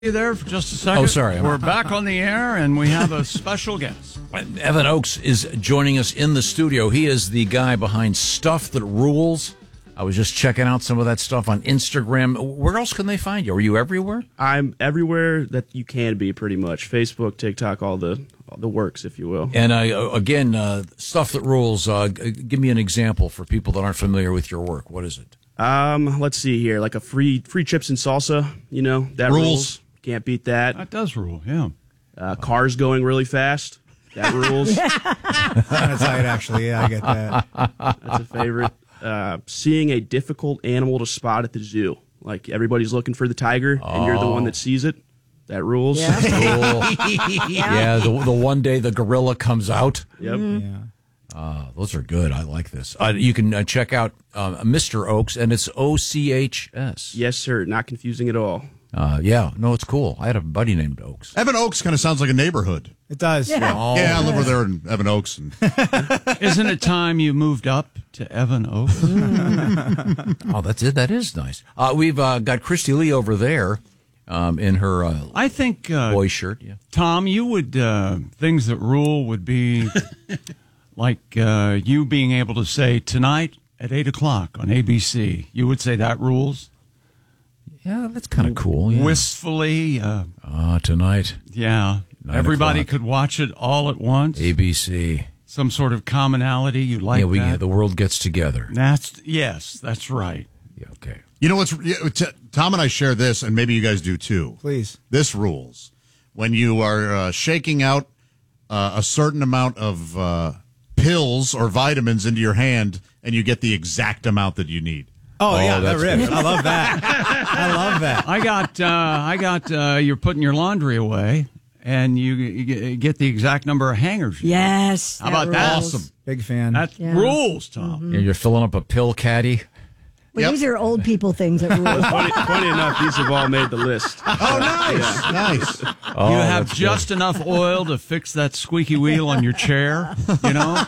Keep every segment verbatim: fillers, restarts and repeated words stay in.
There for just a second. Oh, sorry. We're back on the air, and we have a special guest. Evan Oakes is joining us in the studio. He is the guy behind Stuff That Rules. I was just checking out some of that stuff on Instagram. Where else can they find you? Are you everywhere? I'm everywhere that you can be, pretty much. Facebook, TikTok, all the all the works, if you will. And uh, again, uh, Stuff That Rules. Uh, give me an example for people that aren't familiar with your work. What is it? Um, let's see here, like a free free chips and salsa. You know that rules. rules. Can't beat that. That does rule, yeah. Uh, cars going really fast. That rules. That's right, actually. Yeah, I get that. That's a favorite. Uh, seeing a difficult animal to spot at the zoo. Like everybody's looking for the tiger, oh. and you're the one that sees it. That rules. Yeah, cool. yeah the, the one day the gorilla comes out. Yep. Mm-hmm. Yeah. Uh, those are good. I like this. Uh, you can uh, check out uh, Mister Oakes, and it's O C H S. Yes, sir. Not confusing at all. Uh, yeah, no, it's cool. I had a buddy named Oakes. Evan Oakes kind of sounds like a neighborhood. It does. Yeah, Yeah, oh, yeah I live over there in Evan Oakes. And... Isn't it time you moved up to Evan Oakes? oh, that's it. That is nice. Uh, we've uh, got Christy Lee over there um, in her uh, I think uh, boy shirt. Yeah, Tom, you would uh, things that rule would be like uh, you being able to say tonight at eight o'clock on A B C. You would say that rules. Yeah, that's kind of cool. Yeah. Wistfully. Uh, uh, tonight. Yeah. Everybody o'clock. could watch it all at once. A B C. Some sort of commonality. You like yeah, we, that? The world gets together. That's Yes, that's right. Yeah, okay. You know what's... Yeah, t- Tom and I share this, and maybe you guys do too. Please. This rules. When you are uh, shaking out uh, a certain amount of uh, pills or vitamins into your hand, and you get the exact amount that you need. Oh, Oh, yeah, that that's rips. good. I love that. I love that. I got, uh, I got. Uh, you're putting your laundry away, and you, you get the exact number of hangers. Yes. How about that? rules. Awesome. Big fan. That Yeah. rules, Tom. Yeah, you're filling up a pill caddy. Well, Yep. these are old people things that rule. Funny, funny enough, these have all made the list. Oh, nice. Nice. Oh, you have that's just good. enough oil to fix that squeaky wheel on your chair. You know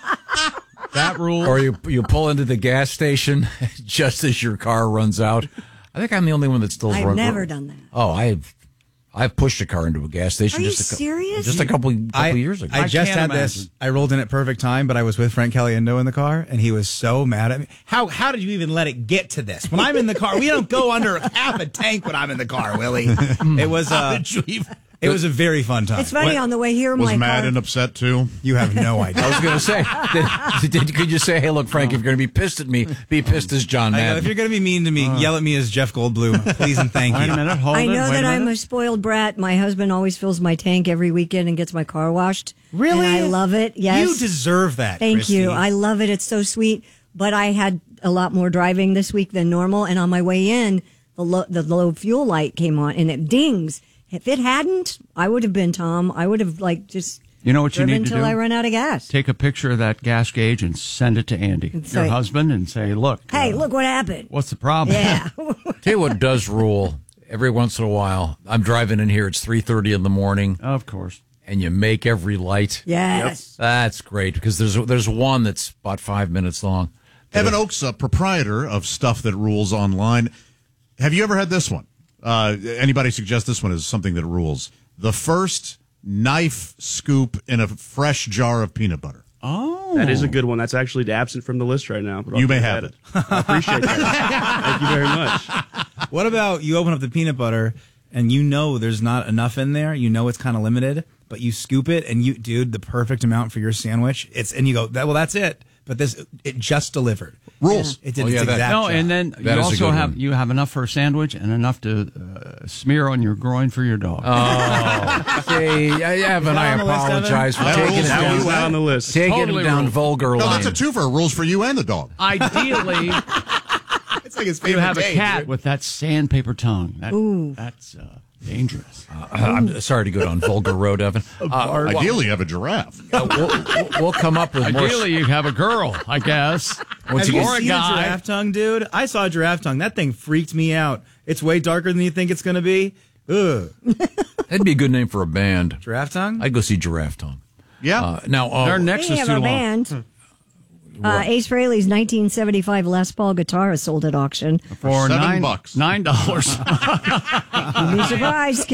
that rule. Or you you pull into the gas station just as your car runs out. I think I'm the only one that still. I've run, never done that. Oh, I've I've pushed a car into a gas station. Are you just a, cou- serious? Just a couple couple I, years ago. I I just can't had this. imagine. I rolled in at perfect time, but I was with Frank Caliendo in the car, and he was so mad at me. How how did you even let it get to this? When I'm in the car, we don't go under half a tank when I'm in the car, Willie. It was uh, it was a very fun time. It's funny, What- on the way here, Was my mad car... and upset, too? You have no idea. I was going to say, did, did, could you say, hey, look, Frank, if you're going to be pissed at me, be pissed as John I know, Madden. if you're going to be mean to me, yell at me as Jeff Goldblum, please and thank Wait you. a minute. Hold I it. know wait that a I'm minute. a spoiled brat. My husband always fills my tank every weekend and gets my car washed. Really? And I love it. Yes. You deserve that. Thank Christy. you. I love it. It's so sweet. But I had a lot more driving this week than normal. And on my way in, the low, the low fuel light came on and it dings. If it hadn't, I would have been Tom. I would have like just You know what you driven need to until do? I run out of gas. Take a picture of that gas gauge and send it to Andy, And your say- husband, and say, "Look, Hey, uh, look what happened. what's the problem?" Yeah. Tell you what does rule every once in a while. I'm driving in here. It's three thirty in the morning, Of course. and you make every light. Yes. That's great because there's there's one that's about five minutes long. Evan Oakes, a proprietor of Stuff That Rules Online. Have you ever had this one? Uh, anybody suggest this one is something that rules? The first knife scoop in a fresh jar of peanut butter. Oh, That is a good one. That's actually absent from the list right now. But I'll You may keep have at it. I appreciate that. Thank you very much. What about you open up the peanut butter and you know there's not enough in there? You know it's kind of limited, but you scoop it and you, dude, the perfect amount for your sandwich. It's and you go, that, well, that's it. But this, it just delivered. Rules. It did Oh, its yeah, that- exact no, job. and then That you is a also good have one. you have enough for a sandwich and enough to uh, smear on your groin for your dog. Oh, see, Evan, I on the list, Evan? apologize for That taking rules it out. down, That was on the list. taking Totally it down rules. vulgar No, line. that's a twofer. Rules for you and the dog. Ideally, it's like his you have a cat with that sandpaper tongue. That, Ooh. That's uh, dangerous. Uh, I'm sorry to go down vulgar road, Evan. Uh, Ideally, you have a giraffe. we'll, we'll, we'll come up with more. Ideally, you have a girl, I guess. Have you or a seen a guy. giraffe tongue, dude? I saw a giraffe tongue. That thing freaked me out. It's way darker than you think it's going to be. Ugh. That'd be a good name for a band. Giraffe tongue? I'd go see Giraffe Tongue. Yeah. Uh, now, uh, Their next Speaking is of too our long. band, Uh, Ace Frehley's nineteen seventy-five Les Paul guitar is sold at auction. For seven nine bucks. Nine dollars. You'd be surprised.